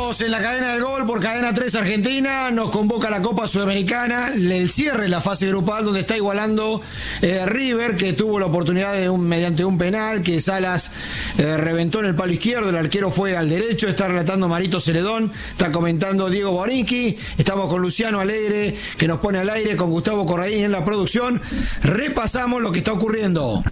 Estamos en la cadena del gol por Cadena 3 Argentina. Nos convoca la Copa Sudamericana. El cierre en la fase grupal donde está igualando River, que tuvo la oportunidad de mediante un penal que Salas reventó en el palo izquierdo. El arquero fue al derecho. Está relatando Marito Celedón. Está comentando Diego Borinqui. Estamos con Luciano Alegre, que nos pone al aire, con Gustavo Corradini en la producción. Repasamos lo que está ocurriendo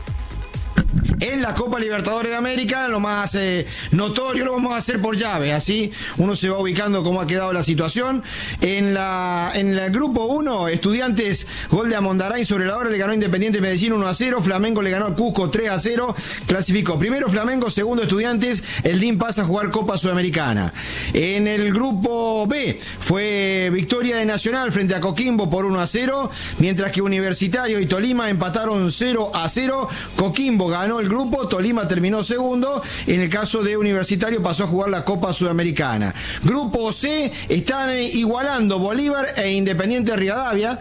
en la Copa Libertadores de América. Lo más notorio lo vamos a hacer por llave, así uno se va ubicando cómo ha quedado la situación. En el grupo 1, Estudiantes, gol de Amondarain sobre la hora, le ganó Independiente Medellín 1-0, Flamengo le ganó al Cusco 3-0, clasificó primero Flamengo, segundo Estudiantes, el DIM pasa a jugar Copa Sudamericana. En el grupo B fue victoria de Nacional frente a Coquimbo por 1-0, mientras que Universitario y Tolima empataron 0-0, Coquimbo ganó el grupo, Tolima terminó segundo. En el caso de Universitario pasó a jugar la Copa Sudamericana. Grupo C, están igualando Bolívar e Independiente Rivadavia.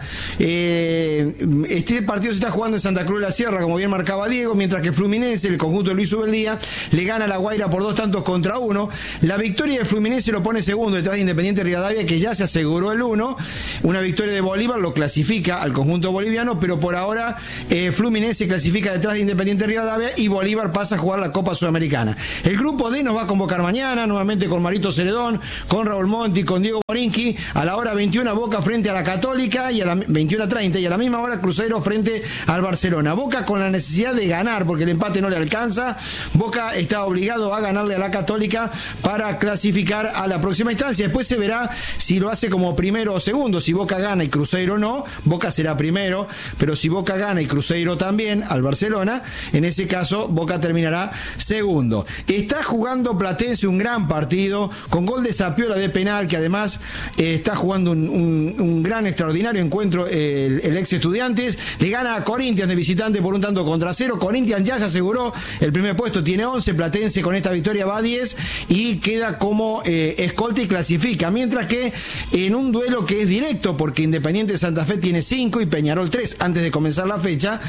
Este partido se está jugando en Santa Cruz de la Sierra, como bien marcaba Diego, mientras que Fluminense, el conjunto de Luis Ubeldía, le gana a La Guaira por 2-1. La victoria de Fluminense lo pone segundo detrás de Independiente Rivadavia, que ya se aseguró el 1. Una victoria de Bolívar lo clasifica al conjunto boliviano, pero por ahora Fluminense clasifica detrás de Independiente Rivadavia y Bolívar pasa a jugar la Copa Sudamericana. El grupo D nos va a convocar mañana, nuevamente con Marito Celedón, con Raúl Monti, con Diego Borinqui, a la hora 21 Boca frente a la Católica, y a la 21:30, y a la misma hora Cruzeiro frente al Barcelona. Boca con la necesidad de ganar, porque el empate no le alcanza. Boca está obligado a ganarle a la Católica para clasificar a la próxima instancia. Después se verá si lo hace como primero o segundo. Si Boca gana y Cruzeiro no, Boca será primero, pero si Boca gana y Cruzeiro también al Barcelona, en ese caso Boca terminará segundo. Está jugando Platense un gran partido, con gol de Sapiola de penal, que además está jugando un gran, extraordinario encuentro el ex Estudiantes. Le gana a Corinthians de visitante por 1-0. Corinthians ya se aseguró el primer puesto, tiene 11, Platense con esta victoria va a 10 y queda como escolta y clasifica, mientras que en un duelo que es directo, porque Independiente Santa Fe tiene 5 y Peñarol 3 antes de comenzar la fecha,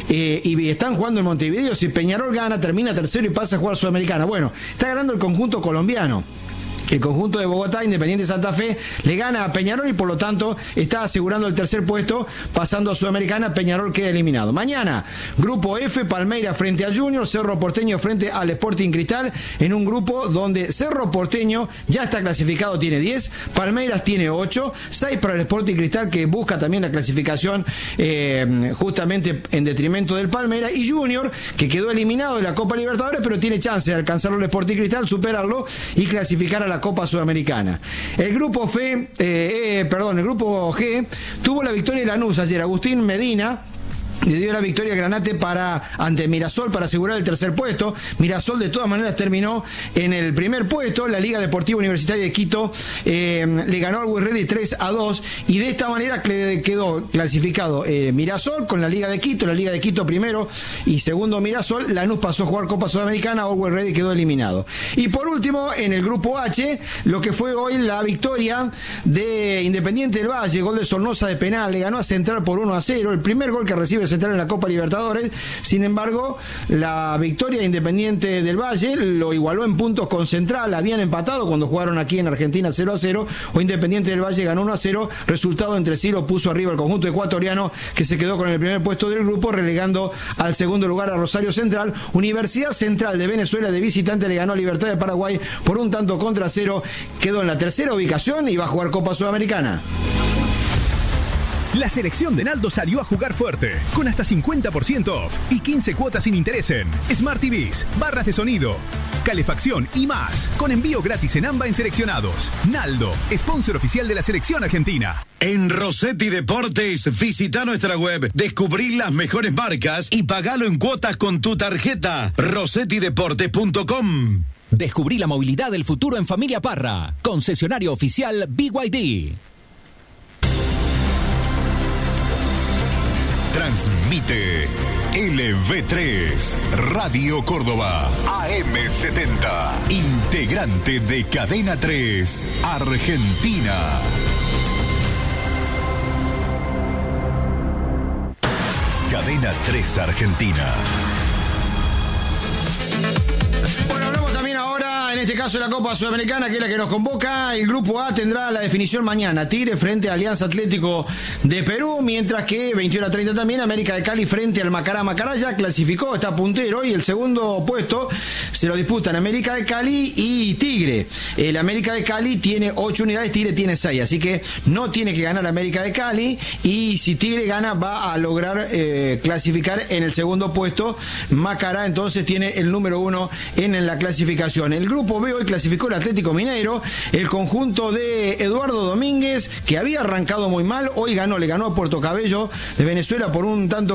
y están jugando en Montevideo. Si Peñarol gana, termina tercero y pasa a jugar Sudamericana. Bueno, está ganando el conjunto colombiano. El conjunto de Bogotá, Independiente Santa Fe, le gana a Peñarol y por lo tanto está asegurando el tercer puesto, pasando a Sudamericana. Peñarol queda eliminado. Mañana, grupo F, Palmeiras frente al Junior, Cerro Porteño frente al Sporting Cristal, en un grupo donde Cerro Porteño ya está clasificado, tiene 10, Palmeiras tiene 8, 6 para el Sporting Cristal, que busca también la clasificación justamente en detrimento del Palmeiras, y Junior, que quedó eliminado de la Copa Libertadores, pero tiene chance de alcanzarlo el Sporting Cristal, superarlo y clasificar a la Copa Sudamericana. El grupo el grupo G tuvo la victoria de Lanús ayer. Agustín Medina le dio la victoria a Granate ante Mirasol para asegurar el tercer puesto. Mirasol de todas maneras terminó en el primer puesto. La Liga Deportiva Universitaria de Quito le ganó al Always Ready 3-2 y de esta manera quedó clasificado Mirasol con la Liga de Quito. La Liga de Quito primero y segundo Mirasol. Lanús pasó a jugar Copa Sudamericana, Always Ready quedó eliminado. Y por último, en el grupo H, lo que fue hoy la victoria de Independiente del Valle, gol de Sornosa de penal, le ganó a Central por 1-0, el primer gol que recibe Central en la Copa Libertadores. Sin embargo, la victoria de Independiente del Valle lo igualó en puntos con Central. Habían empatado cuando jugaron aquí en Argentina 0-0. O Independiente del Valle ganó 1-0. Resultado entre sí lo puso arriba el conjunto ecuatoriano, que se quedó con el primer puesto del grupo, relegando al segundo lugar a Rosario Central. Universidad Central de Venezuela de visitante le ganó a Libertad de Paraguay por 1-0. Quedó en la tercera ubicación y va a jugar Copa Sudamericana. La selección de Naldo salió a jugar fuerte, con hasta 50% off y 15 cuotas sin interés en Smart TVs, barras de sonido, calefacción y más, con envío gratis en AMBA en seleccionados. Naldo, sponsor oficial de la selección argentina. En Rossetti Deportes, visita nuestra web, descubrí las mejores marcas y pagalo en cuotas con tu tarjeta. RossettiDeportes.com. Descubrí la movilidad del futuro en Familia Parra, concesionario oficial BYD. Transmite LV3, Radio Córdoba, AM70, integrante de Cadena 3, Argentina. Cadena 3 Argentina. Bueno, hablamos también ahora en este caso la Copa Sudamericana, que es la que nos convoca. El grupo A tendrá la definición mañana. Tigre frente a Alianza Atlético de Perú, mientras que 21:30 también América de Cali frente al Macará. Macará ya clasificó, está puntero, y el segundo puesto se lo disputan América de Cali y Tigre. El América de Cali tiene 8 unidades, Tigre tiene 6, así que no tiene que ganar América de Cali, y si Tigre gana va a lograr clasificar en el segundo puesto. Macará entonces tiene el número 1 en la clasificación. El grupo B hoy clasificó el Atlético Mineiro, el conjunto de Eduardo Domínguez, que había arrancado muy mal, hoy le ganó a Puerto Cabello de Venezuela por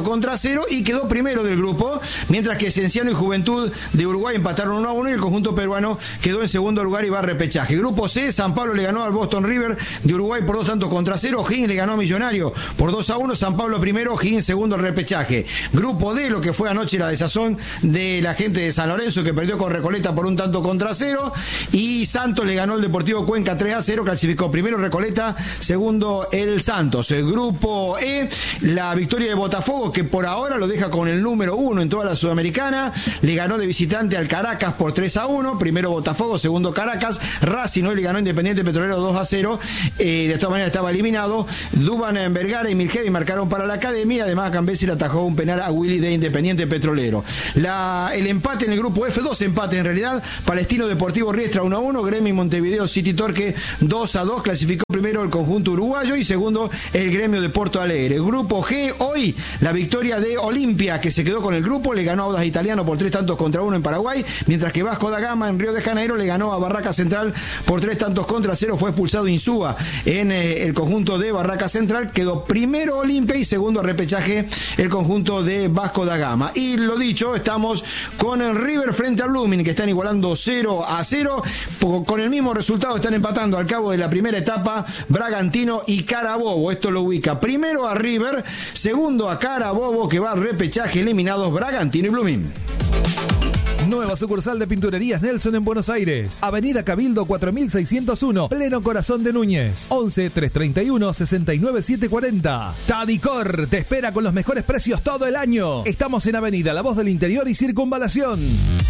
1-0 y quedó primero del grupo, mientras que Cienciano y Juventud de Uruguay empataron 1-1 y el conjunto peruano quedó en segundo lugar y va a repechaje. Grupo C, San Pablo le ganó al Boston River de Uruguay por 2-0, Higgins le ganó a Millonario por 2-1, San Pablo primero, Higgins segundo al repechaje. Grupo D, lo que fue anoche la desazón de la gente de San Lorenzo, que perdió con Recoleta por 1-0, y Santos le ganó al Deportivo Cuenca 3-0, clasificó primero Recoleta, segundo el Santos. El grupo E, la victoria de Botafogo, que por ahora lo deja con el número 1 en toda la Sudamericana, le ganó de visitante al Caracas por 3-1, primero Botafogo, segundo Caracas. Racing hoy le ganó a Independiente Petrolero 2-0, de todas maneras estaba eliminado. Duban Vergara y Milhevi marcaron para la Academia, además Cambesi le atajó un penal a Willy de Independiente Petrolero. El empate en el grupo F, 2 empates en realidad: Palestino Deportivo Riestra 1-1, Gremio y Montevideo City Torque 2-2, clasificó primero el conjunto uruguayo y segundo el Gremio de Porto Alegre. El grupo G, hoy la victoria de Olimpia, que se quedó con el grupo, le ganó a Audax Italiano por 3-1 en Paraguay, mientras que Vasco da Gama en Río de Janeiro le ganó a Barraca Central por 3-0. Fue expulsado Insúa en el conjunto de Barraca Central, quedó primero Olimpia y segundo repechaje el conjunto de Vasco da Gama. Y lo dicho, estamos con el River frente al Blooming, que están igualando 0-0, con el mismo resultado están empatando al cabo de la primera etapa Bragantino y Carabobo. Esto lo ubica primero a River, segundo a Carabobo, que va al repechaje, eliminados Bragantino y Blooming. Nueva sucursal de Pinturerías Nelson en Buenos Aires. Avenida Cabildo 4601, pleno corazón de Núñez. 11-331-69740. Tadicor te espera con los mejores precios todo el año. Estamos en Avenida La Voz del Interior y Circunvalación.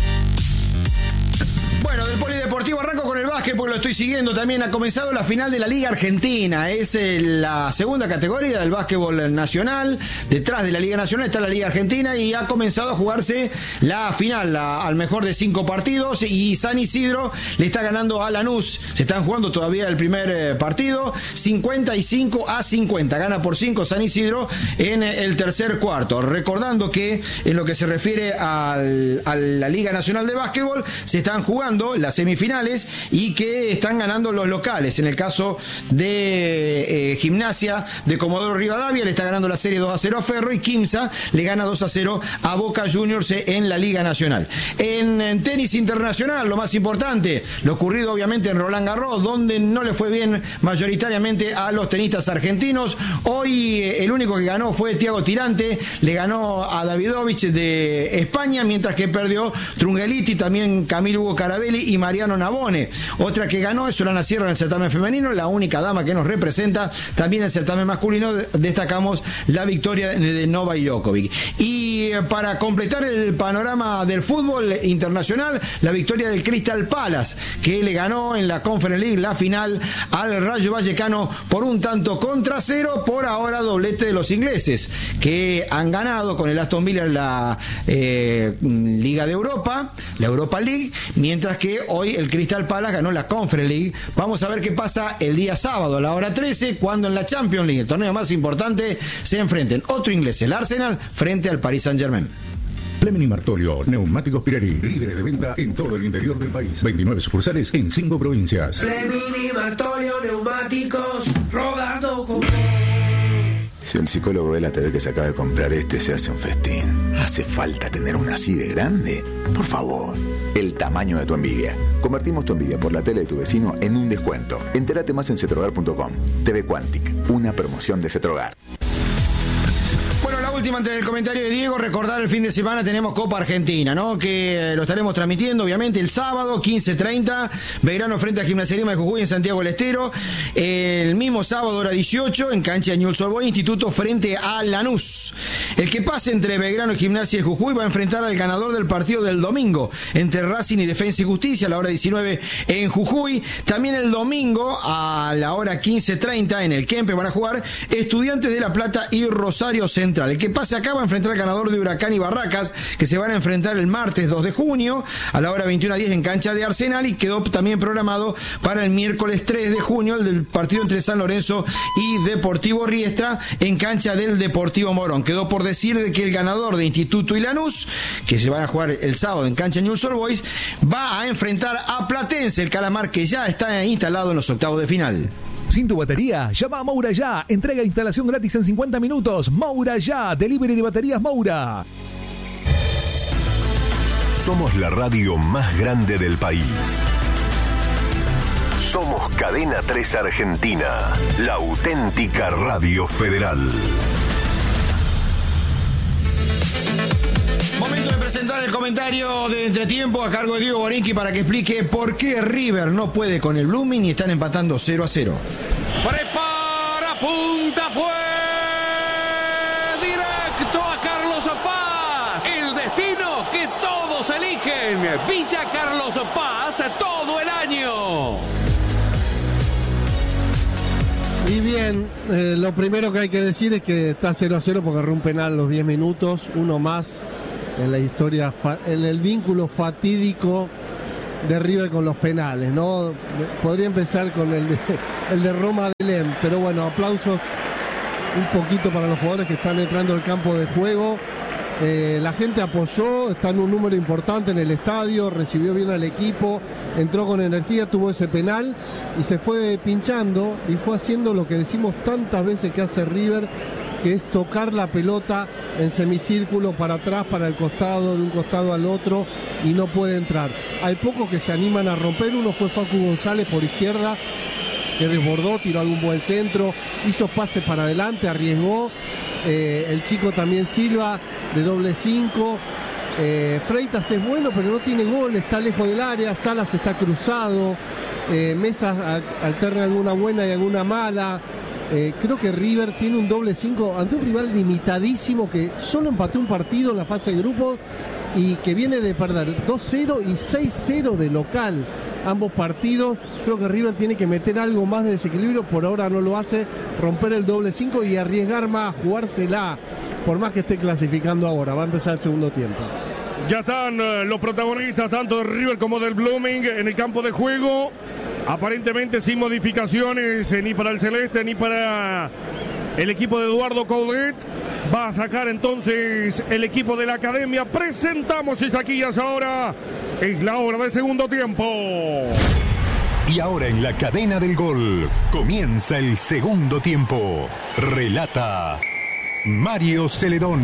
Bueno, del polideportivo arranco con el básquet porque lo estoy siguiendo también. Ha comenzado la final de la Liga Argentina. Es la segunda categoría del básquetbol nacional. Detrás de la Liga Nacional está la Liga Argentina y ha comenzado a jugarse la final al mejor de 5 partidos. Y San Isidro le está ganando a Lanús. Se están jugando todavía el primer partido. 55-50. Gana por 5 San Isidro en el tercer cuarto. Recordando que en lo que se refiere a la Liga Nacional de Básquetbol, se están jugando las semifinales y que están ganando los locales. En el caso de Gimnasia de Comodoro Rivadavia le está ganando la serie 2-0 a Ferro, y Quimsa le gana 2-0 a Boca Juniors en la Liga Nacional. En tenis internacional, lo más importante, lo ocurrido obviamente en Roland Garros, donde no le fue bien mayoritariamente a los tenistas argentinos. Hoy el único que ganó fue Thiago Tirante, le ganó a Davidovich de España, mientras que perdió Trungeliti, también Camilo Hugo Carabelli y Mariano Navone. Otra que ganó es Solana Sierra en el certamen femenino, la única dama que nos representa. También en el certamen masculino destacamos la victoria de Novak Djokovic. Y para completar el panorama del fútbol internacional, la victoria del Crystal Palace, que le ganó en la Conference League la final al Rayo Vallecano por 1-0. Por ahora doblete de los ingleses, que han ganado con el Aston Villa la Liga de Europa, la Europa League, mientras que hoy el Crystal Palace ganó la Conference League. Vamos a ver qué pasa el día sábado a la hora 13, cuando en la Champions League, el torneo más importante, se enfrenten otro inglés, el Arsenal, frente al Paris Saint-Germain. Fleming y Martolio, neumáticos Pirelli, líderes de venta en todo el interior del país. 29 sucursales en 5 provincias. Fleming y Martolio, neumáticos, rodando con... Si un psicólogo ve la TV que se acaba de comprar se hace un festín. ¿Hace falta tener una así de grande? Por favor. El tamaño de tu envidia. Convertimos tu envidia por la tele de tu vecino en un descuento. Entérate más en cetrogar.com. TV Quantic, una promoción de Cetrogar. Bueno, la última antes del comentario de Diego, recordar el fin de semana tenemos Copa Argentina, ¿no? Que lo estaremos transmitiendo, obviamente, el sábado, 15:30, Belgrano frente a Gimnasia Grima de Jujuy en Santiago del Estero. El mismo sábado, hora 18, en cancha de Newell's Old Boys, Instituto frente a Lanús. El que pase entre Belgrano y Gimnasia de Jujuy va a enfrentar al ganador del partido del domingo, entre Racing y Defensa y Justicia, a la hora 19 en Jujuy. También el domingo, a la hora 15:30, en el Kempe van a jugar Estudiantes de La Plata y Rosario Central. El que pase acá va a enfrentar al ganador de Huracán y Barracas, que se van a enfrentar el martes 2 de junio, a la hora 21:10 en cancha de Arsenal, y quedó también programado para el miércoles 3 de junio el del partido entre San Lorenzo y Deportivo Riestra en cancha del Deportivo Morón. Quedó por decir de que el ganador de Instituto y Lanús, que se van a jugar el sábado en cancha Newell's Old Boys, va a enfrentar a Platense, el Calamar, que ya está instalado en los octavos de final. Sin tu batería, llama a Moura Ya. Entrega e instalación gratis en 50 minutos. Moura Ya, delivery de baterías Moura. Somos la radio más grande del país. Somos Cadena 3 Argentina, la auténtica radio federal. Momento de presentar el comentario de entretiempo a cargo de Diego Borinqui para que explique por qué River no puede con el Blooming y están empatando 0-0. Prepara, punta, fue directo a Carlos Paz. El destino que todos eligen. Villa Carlos Paz todo el año. Y bien, lo primero que hay que decir es que está 0-0 porque erró un penal los 10 minutos, uno más en la historia, en el vínculo fatídico de River con los penales, ¿no? Podría empezar con el de Roma Delem, pero bueno, aplausos un poquito para los jugadores que están entrando al campo de juego. La gente apoyó, está en un número importante en el estadio, recibió bien al equipo, entró con energía, tuvo ese penal y se fue pinchando y fue haciendo lo que decimos tantas veces que hace River, que es tocar la pelota en semicírculo para atrás, para el costado, de un costado al otro, y no puede entrar. Hay pocos que se animan a romper, uno fue Facu González por izquierda, que desbordó, tiró algún buen centro, hizo pases para adelante, arriesgó. El chico también Silva, de doble 5. Freitas es bueno, pero no tiene gol, está lejos del área. Salas está cruzado. Mesa alterna alguna buena y alguna mala. Creo que River tiene un doble 5 ante un rival limitadísimo que solo empató un partido en la fase de grupos y que viene de perder 2-0 y 6-0 de local. Ambos partidos, creo que River tiene que meter algo más de desequilibrio, por ahora no lo hace, romper el doble 5 y arriesgar más, jugársela, por más que esté clasificando ahora. Va a empezar el segundo tiempo. Ya están los protagonistas tanto de River como del Blooming en el campo de juego, aparentemente sin modificaciones ni para el Celeste ni para el equipo de Eduardo Coudet. Va a sacar entonces el equipo de la Academia. Presentamos Isaquías ahora. Es la hora del segundo tiempo. Y ahora en la cadena del gol comienza el segundo tiempo. Relata Mario Celedón.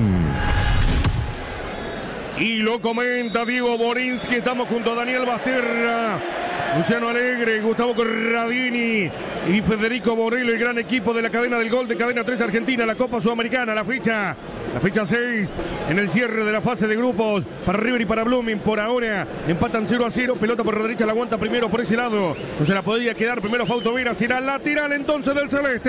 Y lo comenta Diego Borinqui. Estamos junto a Daniel Basterra, Luciano Alegre, Gustavo Corradini y Federico Borrello, el gran equipo de la cadena del gol de Cadena 3 Argentina, la Copa Sudamericana, la fecha 6 en el cierre de la fase de grupos para River y para Blooming. Por ahora empatan 0-0, pelota por la derecha, la aguanta primero por ese lado, no se la podía quedar, primero Fausto Vera, será lateral entonces del Celeste.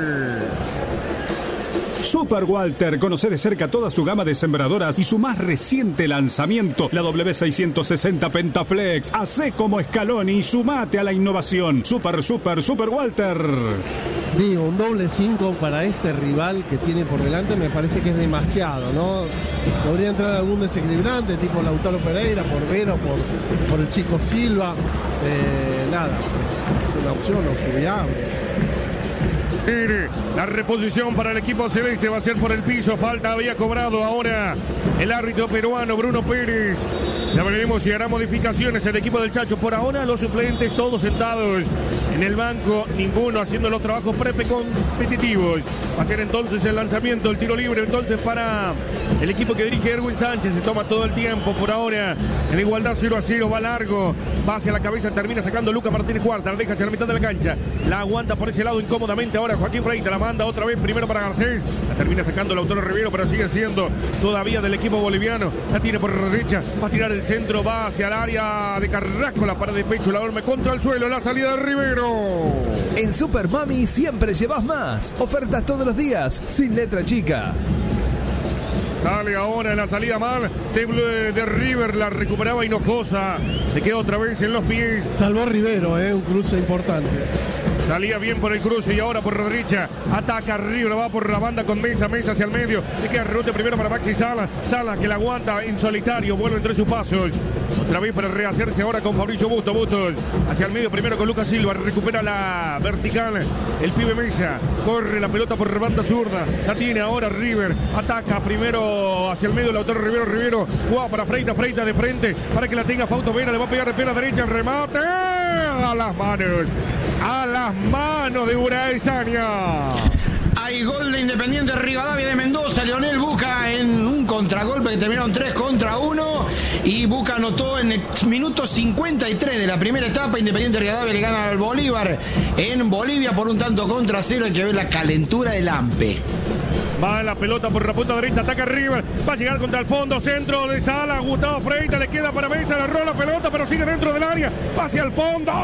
Super Walter, conoce de cerca toda su gama de sembradoras y su más reciente lanzamiento, la W660 Pentaflex. Hacé como Scaloni y sumate a la innovación. Super Walter. Digo, un doble 5 para este rival que tiene por delante me parece que es demasiado, ¿no? Podría entrar algún desequilibrante, tipo Lautaro Pereira, por Vera, por el chico Silva. Nada, pues, es una opción, no subviable. La reposición para el equipo celeste va a ser por el piso. Falta había cobrado ahora el árbitro peruano Bruno Pérez. Ya veremos si hará modificaciones el equipo del Chacho. Por ahora los suplentes todos sentados en el banco, ninguno haciendo los trabajos competitivos. Va a ser entonces el lanzamiento, el tiro libre entonces para el equipo que dirige Erwin Sánchez. Se toma todo el tiempo por ahora en igualdad 0-0, va largo, va hacia la cabeza, termina sacando Lucas Martínez Cuarta, la deja hacia la mitad de la cancha, la aguanta por ese lado incómodamente ahora Joaquín Freitas, la manda otra vez primero para Garcés, la termina sacando Lautaro Rivero, pero sigue siendo todavía del equipo boliviano, la tiene por derecha, va a tirar el centro, va hacia el área de Carrasco, la para de pecho, la duerme contra el suelo, la salida de Rivero. En Super Mami siempre llevas más. Ofertas todos los días, sin letra chica. Sale ahora en la salida mal de River, la recuperaba Hinojosa, se queda otra vez en los pies. Salvó Rivero, un cruce importante. Salía bien por el cruce y ahora por la derecha. Ataca River, va por la banda con Mesa hacia el medio. Le queda rebote primero para Maxi Sala. Sala que la aguanta en solitario, vuelve entre sus pasos. Otra vez para rehacerse ahora con Fabricio Bustos. Bustos hacia el medio primero con Lucas Silva. Recupera la vertical. El pibe Mesa. Corre la pelota por banda zurda. La tiene ahora River. Ataca primero hacia el medio Lautaro Rivero. Rivero juega para Freitas de frente. Para que la tenga Fausto Vera. Le va a pegar de pierna derecha. El remate a las manos. A las manos de Uraesaña. Hay gol de Independiente Rivadavia de Mendoza. Leonel Buca en un contragolpe que terminaron 3-1. Y Buca anotó en el minuto 53 de la primera etapa. Independiente Rivadavia le gana al Bolívar en Bolivia por 1-0. Hay que ver la calentura del AMPE. Va la pelota por la punta derecha, ataca River, va a llegar contra el fondo, centro de Sala, Gustavo Freitas, le queda para Mesa, le roba la pelota, pero sigue dentro del área, va hacia el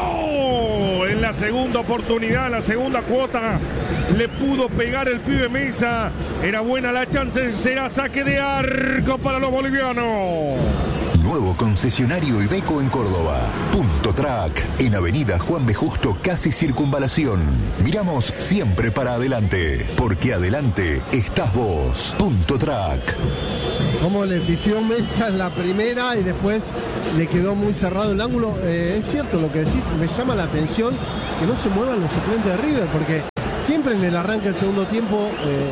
fondo. En la segunda oportunidad, la segunda cuota, le pudo pegar el pibe Mesa. Era buena la chance, será saque de arco para los bolivianos. Nuevo concesionario Iveco en Córdoba. Punto Track, en Avenida Juan B. Justo, casi Circunvalación. Miramos siempre para adelante, porque adelante estás vos. Punto Track. Como le pifió Mesa en la primera y después le quedó muy cerrado el ángulo. Es cierto lo que decís, me llama la atención que no se muevan los suplentes de River, porque siempre en el arranque del segundo tiempo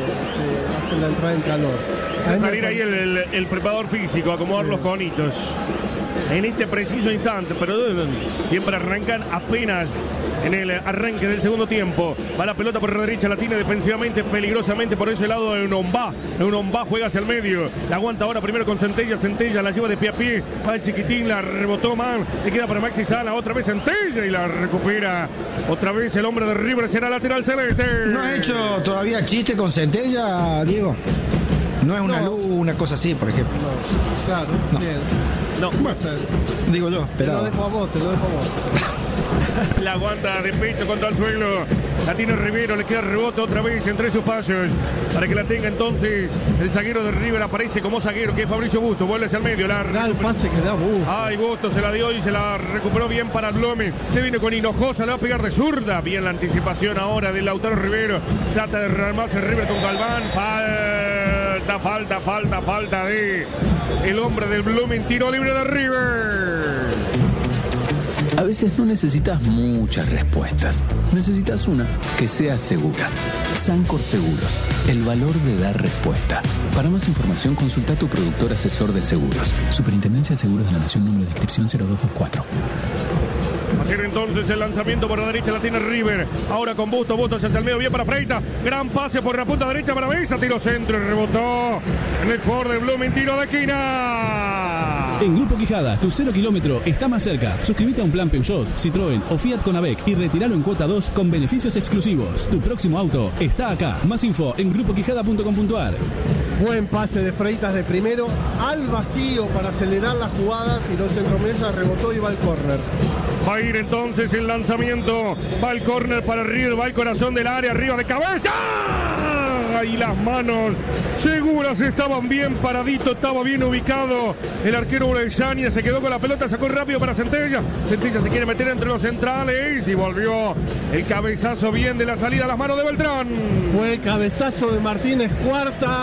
se hace la entrada en calor. Va a salir ahí el preparador físico, acomodar los conitos en este preciso instante, pero siempre arrancan apenas en el arranque del segundo tiempo. Va la pelota por la derecha, la tiene defensivamente, peligrosamente por ese lado de Unombá juega hacia el medio, la aguanta ahora primero con Centella, la lleva de pie a pie, va el chiquitín, la rebotó mal, le queda para Maxi Sala, otra vez Centella y la recupera, otra vez el hombre de River, será lateral celeste. ¿No ha hecho todavía chiste con Centella, Diego? No es una cosa así, por ejemplo. No, claro, no. Bien. No. Bueno, digo yo, te lo dejo a vos. La aguanta de pecho contra el suelo. La tiene Rivero, le queda rebote otra vez entre sus pasos. Para que la tenga entonces el zaguero de River, aparece como zaguero, que es Fabricio Bustos. Vuelve hacia el medio. El pase que da Bustos. Ay, Bustos se la dio y se la recuperó bien para Blome. Se viene con Hinojosa, le va a pegar de zurda. Bien la anticipación ahora de Lautaro Rivero. Trata de rearmarse River con Galván. Falta de el hombre del Blooming, tiro libre de River. A veces no necesitas muchas respuestas, necesitas una que sea segura. Sancor Seguros, el valor de dar respuesta. Para más información consulta a tu productor asesor de seguros. Superintendencia de Seguros de la Nación, número de inscripción 0224. Hacer entonces el lanzamiento por la derecha, la tiene River. Ahora con Bustos hacia el medio, bien para Freitas. Gran pase por la punta derecha para Mesa. Tiro centro y rebotó en el jugador de Blooming, tiro de esquina. En Grupo Quijada, tu 0 kilómetro está más cerca. Suscríbete a un plan Peugeot, Citroën o Fiat con AVEC y retíralo en cuota 2 con beneficios exclusivos. Tu próximo auto está acá. Más info en grupoquijada.com.ar. Buen pase de Freitas de primero al vacío para acelerar la jugada. Tiró el centro Mesa, rebotó y va al córner. Va a ir entonces el lanzamiento. Va el córner para River, va el corazón del área, arriba de cabeza. Y las manos seguras estaban bien paradito, estaba bien ubicado. El arquero Uraesaña se quedó con la pelota, sacó rápido para Centella. Centella se quiere meter entre los centrales y volvió el cabezazo bien de la salida a las manos de Beltrán. Fue el cabezazo de Martínez Cuarta.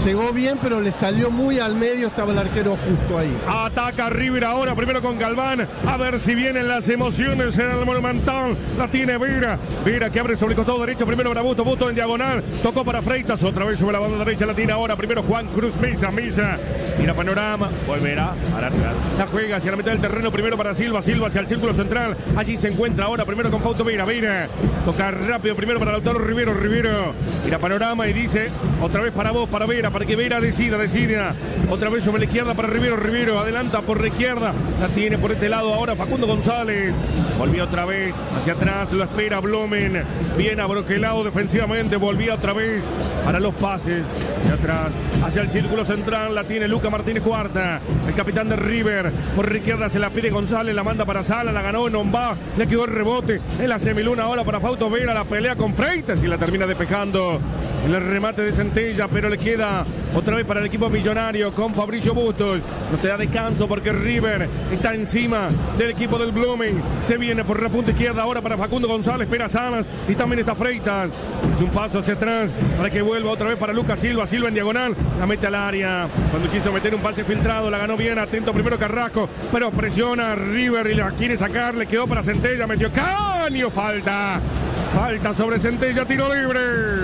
llegó bien, pero le salió muy al medio, estaba el arquero justo ahí. Ataca River ahora, primero con Galván, a ver si vienen las emociones en el Monumental. La tiene Vera, Vera que abre sobre el costado derecho, primero para Busto, Busto en diagonal, tocó para Freitas, otra vez sobre la banda derecha, la tiene ahora, primero Juan Cruz Mesa, mira Panorama, volverá para atrás, la juega hacia la mitad del terreno, primero para Silva, Silva hacia el círculo central, allí se encuentra ahora, primero con Fausto Vera, Vera, toca rápido, primero para Lautaro Rivero, mira Panorama y dice, otra vez para vos, para Vera, para que Vera decida, otra vez sobre la izquierda para Rivero, adelanta por la izquierda, la tiene por este lado ahora Facundo González, volvió otra vez hacia atrás, lo espera Blumen, bien abroquelado defensivamente, volvía otra vez para los pases, hacia atrás, hacia el círculo central, la tiene Luca Martínez Cuarta, el capitán de River, por la izquierda se la pide González, la manda para Sala, la ganó Nombá, le quedó el rebote, en la semiluna ahora para Fausto Vera, la pelea con Freitas y la termina despejando, en el remate de Centella, pero le queda otra vez para el equipo millonario con Fabricio Bustos, no te da descanso porque River está encima del equipo del Blumen, se viene por la punta izquierda ahora para Facundo González, espera Salas y también está Freitas, es un paso hacia atrás para que vuelva otra vez para Lucas Silva, Silva en diagonal, la mete al área, cuando quiso meter un pase filtrado, la ganó bien, atento primero Carrasco, pero presiona River y la quiere sacar, le quedó para Centella, metió Caño, falta sobre Centella, tiro libre.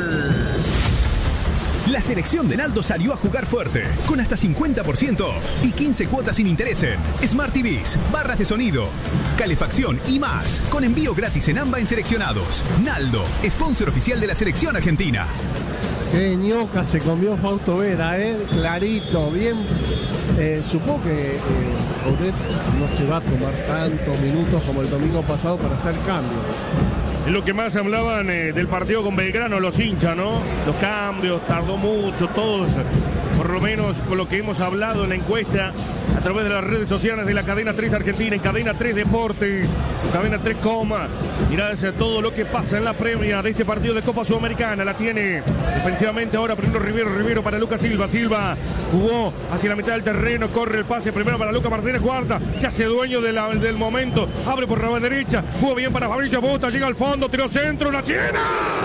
La selección de Naldo salió a jugar fuerte, con hasta 50% off y 15 cuotas sin interés en Smart TVs, barras de sonido, calefacción y más, con envío gratis en AMBA en seleccionados. Naldo, sponsor oficial de la selección argentina. Qué ñoca se comió Fausto Vera, clarito, bien. Supongo que Audet no se va a tomar tantos minutos como el domingo pasado para hacer cambios. Es lo que más hablaban del partido con Belgrano, los hinchas, ¿no? Los cambios, tardó mucho, todos, por lo menos con lo que hemos hablado en la encuesta, a través de las redes sociales de la Cadena 3 Argentina, en Cadena 3 Deportes, Cadena 3 Coma, mirad a todo lo que pasa en la previa de este partido de Copa Sudamericana, la tiene defensivamente ahora primero Rivero para Lucas Silva, Silva jugó hacia la mitad del terreno, corre el pase primero para Lucas Martínez Cuarta, se hace dueño del momento, abre por la derecha, jugó bien para Fabricio Busta, llega al fondo, tiró centro, una chilena,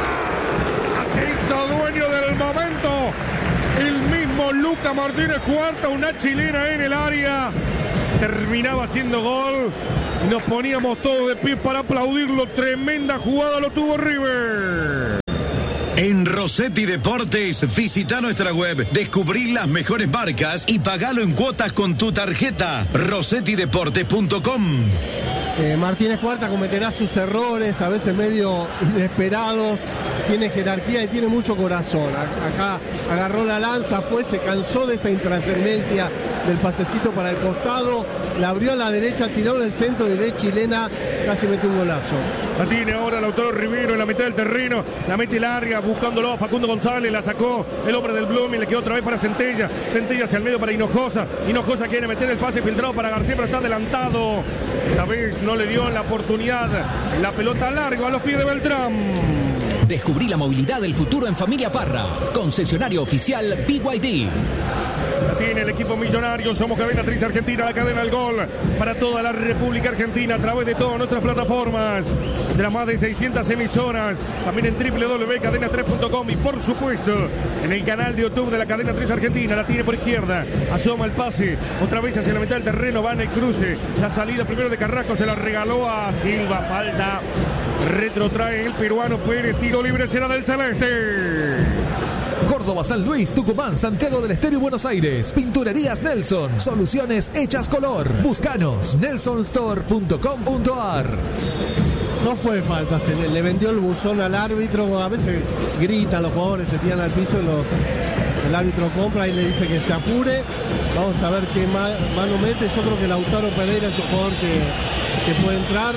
se hizo dueño del momento, el mismo Lucas Martínez Cuarta, una chilena en el área, terminaba haciendo gol, nos poníamos todos de pie para aplaudirlo, tremenda jugada lo tuvo River. En Rossetti Deportes, visita nuestra web, descubrí las mejores marcas y pagalo en cuotas con tu tarjeta. rossettideportes.com. Martínez Cuarta cometerá sus errores, a veces medio inesperados, tiene jerarquía y tiene mucho corazón. Acá agarró la lanza, se cansó de esta intrascendencia del pasecito para el costado, la abrió a la derecha, tiró en el centro y de chilena casi metió un golazo. La tiene ahora Lautaro Rivero en la mitad del terreno, la mete larga buscándolo a Facundo González, la sacó el hombre del Blooming, le quedó otra vez para Centella, Centella hacia el medio para Hinojosa, Hinojosa quiere meter el pase filtrado para García, pero está adelantado, esta vez no le dio la oportunidad, la pelota larga a los pies de Beltrán. Descubrí la movilidad del futuro en Familia Parra, concesionario oficial BYD. La tiene el equipo millonario, somos Cadena 3 Argentina, la cadena del gol para toda la República Argentina a través de todas nuestras plataformas, de las más de 600 emisoras, también en www.cadena3.com y por supuesto en el canal de YouTube de la Cadena 3 Argentina. La tiene por izquierda, asoma el pase, otra vez hacia la mitad del terreno, va en el cruce, la salida primero de Carrasco, se la regaló a Silva, falta, retrotrae el peruano Pérez, tiro libre será del Celeste. Córdoba, San Luis, Tucumán, Santiago del Estero y Buenos Aires. Pinturerías Nelson. Soluciones hechas color. Búscanos. nelsonstore.com.ar. No fue falta, le vendió el buzón al árbitro. A veces gritan los jugadores, se tiran al piso, el árbitro compra y le dice que se apure. Vamos a ver qué mano mete. Yo creo que Lautaro Pereira es un jugador que puede entrar.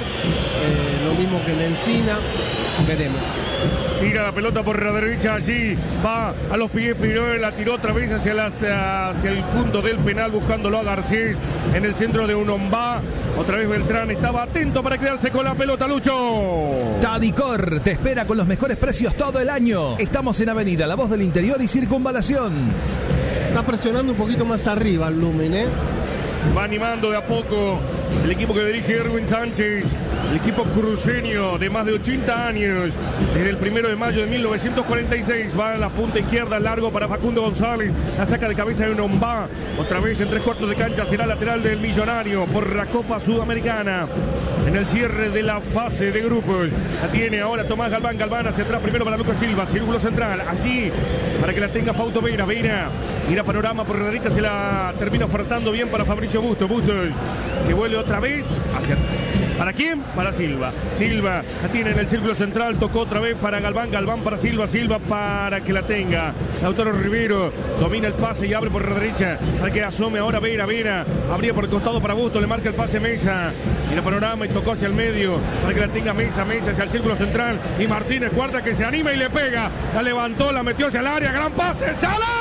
Lo mismo que Lencina. Veremos. Tira la pelota por la derecha, allí va a los pies, pero la tiró otra vez hacia el punto del penal, buscándolo a Garcés en el centro de Unombá. Otra vez Beltrán estaba atento para quedarse con la pelota, Lucho. Tadicor te espera con los mejores precios todo el año. Estamos en Avenida La Voz del Interior y Circunvalación. Está presionando un poquito más arriba el Lumen, Va animando de a poco el equipo que dirige Erwin Sánchez, el equipo cruceño de más de 80 años, desde el 1 de mayo de 1946, va a la punta izquierda, largo para Facundo González, la saca de cabeza de Nombá, otra vez en 3/4 de cancha, será lateral del Millonario por la Copa Sudamericana, en el cierre de la fase de grupos. La tiene ahora Tomás Galván, Galván hacia atrás, primero para Lucas Silva, círculo central, allí, para que la tenga Fausto Vera, mira panorama por la derecha, se la termina ofertando bien para Fabricio Bustos, que vuelve otra vez hacia atrás. ¿Para quién? Para Silva. Silva la tiene en el círculo central, tocó otra vez para Galván, Galván para Silva, Silva para que la tenga Lautaro Rivero, domina el pase y abre por la derecha, para que asome ahora Vera, abría por el costado para Bustos, le marca el pase Mesa, mira panorama y tocó hacia el medio, para que la tenga Mesa hacia el círculo central, y Martínez Cuarta que se anima y le pega, la levantó, la metió hacia el área, gran pase, ¡Sala!